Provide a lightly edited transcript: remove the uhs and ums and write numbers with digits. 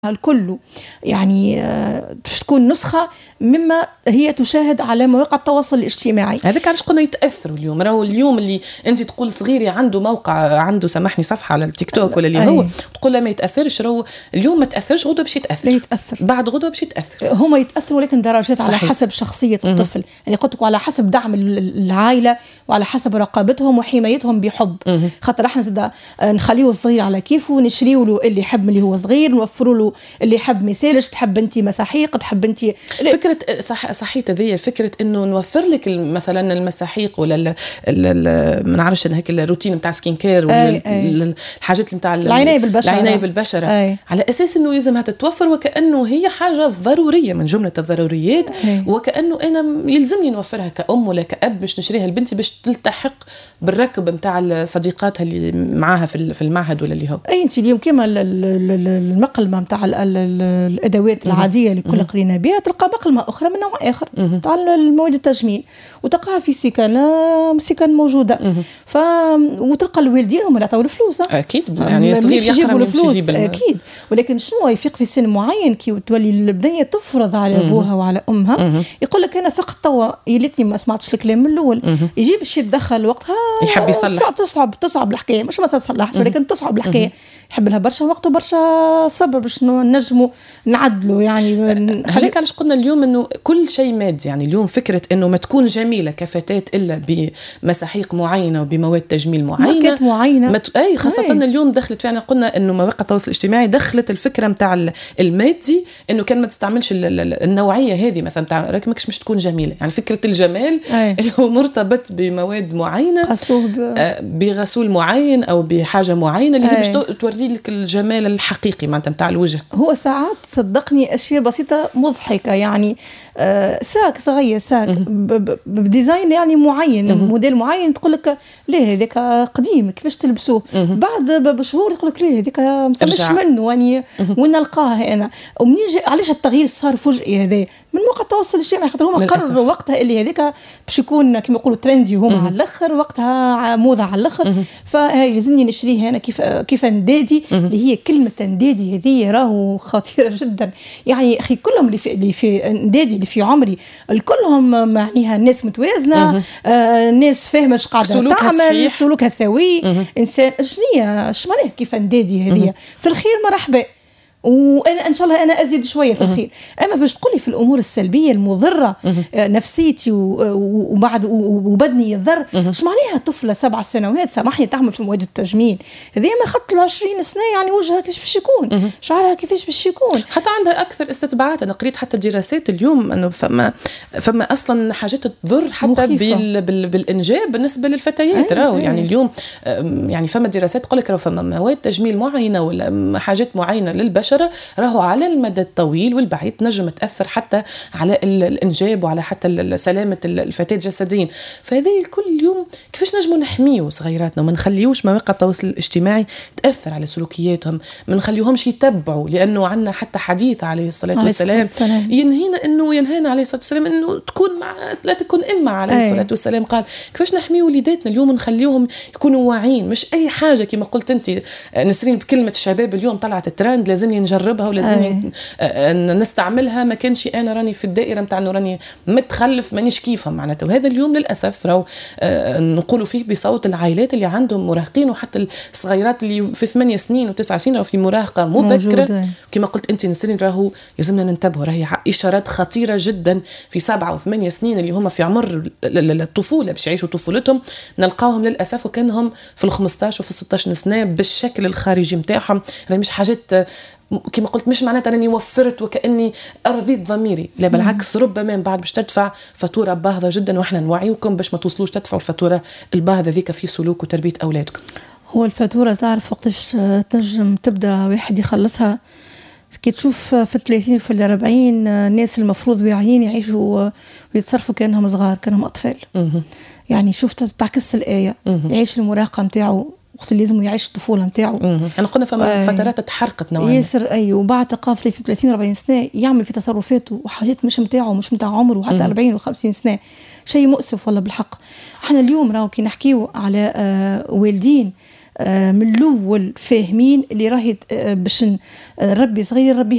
الكل يعني باش تكون نسخة مما هي تشاهد على مواقع التواصل الاجتماعي. هذاك علاش قلنا يتأثروا اليوم. راهو اليوم اللي انت تقول صغيري عنده موقع، عنده سامحني صفحة على التيك توك ولا اللي هو تقول له ما يتأثرش، راهو اليوم ما تأثرش، غدوة باش يتأثر. لا يتأثر، بعد غدوة باش يتأثر. هما يتأثروا لكن درجات صحيح. على حسب شخصية الطفل. يعني قلت لك على حسب دعم العائلة وعلى حسب رقابتهم وحمايتهم بحب. خاطر احنا زاد نخليه الصغير على كيفه، نشريوا له اللي يحب اللي هو صغير، نوفروا له اللي يحب مثالش، تحب انت مساحيق، تحب انت فكره صحيت هذه فكره انه نوفر لك مثلا المساحيق ولا ما نعرفش هيك الروتين نتاع سكين كير والحاجات نتاع العنايه بالبشره على اساس انه لازمها تتوفر وكانه هي حاجه ضروريه من جمله الضروريات. وكانه انا يلزمني نوفرها كأم ولا كأب باش نشريها لبنتي باش تلتحق بالركب نتاع صديقاتها اللي معاها في المعهد ولا اللي هو انت اليوم كما المقلمه نتاع الادوات العاديه اللي كل قرينا بها، تلقى مقلمه اخرى من نوع اخر تاع المواد التجميل وتلقاها في سكن موجوده. وتلقى الوالدين هم اللي عطاو الفلوس اكيد، يعني صغير يقرا من الفلوس اكيد. ولكن شنو يفيق في سن معين كي تولي البنيه تفرض على ابوها وعلى امها، يقول لك انا فقط توا يلتني ما سمعتش الكلام من الاول، يجي باش يتدخل وقتها يحب يصلح، تصعب الحكايه، مش ما تصلحش ولكن تصعب الحكايه. يحب لها برشا وقت وبرشا صبر باش نجموا نعدلوا. يعني هذاك علاش قلنا اليوم انه كل شيء مادي. يعني اليوم فكره انه ما تكون جميله كفتاه الا بمساحيق معينه وبمواد تجميل معينه اي خاصه اليوم دخلت فينا قلنا انه مواقع التواصل الاجتماعي دخلت الفكره نتاع المادي، انه كان ما تستعملش النوعيه هذه مثلا تاع راك ماكش مش تكون جميله. يعني فكره الجمال اللي هو مرتبط بمواد معينه، بغسول معين او بحاجه معينه اللي باش توري لك الجمال الحقيقي معناتها نتاع الوجه. هو ساعات صدقني اشياء بسيطه مضحكه، يعني ساك صغير، ساك بديزاين يعني معين، موديل معين، تقول لك ليه هذاك قديم كيفاش تلبسوه، بعد بشهور تقول لك ليه هذاك مش منه يعني وين نلقاه انا. ومنين علاش التغيير صار فجئي هذا من موقع التواصل الاجتماعي؟ خاطر هما قرروا وقتها اللي هذاك باش يكون كما يقولوا ترندي هما على الاخر، وقتها موضه على الاخر، فهي لازمني نشريه انا كيف ندادي. اللي هي كلمه ندادي هذه راهو خطيره جدا. يعني اخي كلهم اللي في ندادي اللي في عمري الكلهم معنيها ناس متوازنه، ناس فاهمه ايش قاعده تعمل، سلوكها سوي، انسان شنية معناها كيف ندادي هذه في الخير مرحبا، وانا ان شاء الله انا ازيد شويه في الخير. اما باش تقولي في الامور السلبيه المضره نفسيتي وبعد وبدني يضر، ايش معناها طفله 7 سنوات سامحني تعمل في مواد التجميل هذه ما خط 20 سنه، يعني وجهها كيفاش باش يكون، شعرها كيفاش باش يكون، حتى عندها اكثر استتباعات. انا قريت حتى دراسات اليوم انه فما اصلا حاجات تضر حتى بالانجاب بالنسبه للفتيات. راهو يعني اليوم يعني فما دراسات تقول لك راهو فما مواد تجميل معينه ولا حاجات معينه للبشره راهو على المدى الطويل والبعيد نجم تأثر حتى على الإنجاب وعلى حتى سلامة الفتاة جسديا. فهذه الكل اليوم كيفاش نجموا نحميو صغيراتنا وما نخليوش مواقع التواصل الاجتماعي تأثر على سلوكياتهم، ما نخليوهمش يتبعوا، لأنه عندنا حتى حديث عليه الصلاة والسلام ينهينا عليه الصلاة والسلام أنه لا تكون إما عليه الصلاة والسلام قال كيفاش نحميو وليداتنا اليوم نخليوهم يكونوا واعين، مش أي حاجة كما قلت أنت نسرين بكلمة الشباب اليوم طلعت الترند لازم نجربها ولازم نستعملها. ما كانش انا راني في الدائره نتاع انه راني متخلف مانيش كيفهم معناته. وهذا اليوم للاسف راهو نقولوا فيه بصوت العائلات اللي عندهم مراهقين وحتى الصغيرات اللي في 8 سنين و9 سنين راهو في مراهقه مبكره. كما قلت انت نسرين راهو لازمنا ننتبهوا، راهي اشارات خطيره جدا في 7 و8 سنين اللي هم في عمر الطفوله باش يعيشوا طفولتهم، نلقاوهم للاسف وكانهم في ال 15 وفي 16 سنه بالشكل الخارجي نتاعهم. راهي مش حاجات كما قلت مش معناتها أنني وفرت وكأني أرضيت ضميري، لا بالعكس، ربما بعد باش تدفع فاتورة باهظة جدا، وإحنا نوعيكم باش ما توصلوش تدفعوا الفاتورة الباهظة ذيك في سلوك وتربية أولادكم. هو الفاتورة تعرف وقتاش تنجم تبدأ واحد يخلصها كي تشوف في 30 وفي 40 الناس المفروض واعيين يعيشوا ويتصرفوا كأنهم صغار كأنهم أطفال. يعني شوف تعكس الآية، يعيش المراهقة متاعه وقت اللي لازم يعيش الطفوله نتاعو. انا قلنا فما فترات تحرقت نوعا ياسر وبعد تقافل 30 40 سنه يعمل في تصرفاته وحاجات مش نتاعو مش نتاع عمره حتى 40 و50 سنه. شيء مؤسف والله بالحق. احنا اليوم راهو كي نحكيو على والدين من الاول فاهمين اللي راهي باش نربي صغير نربيه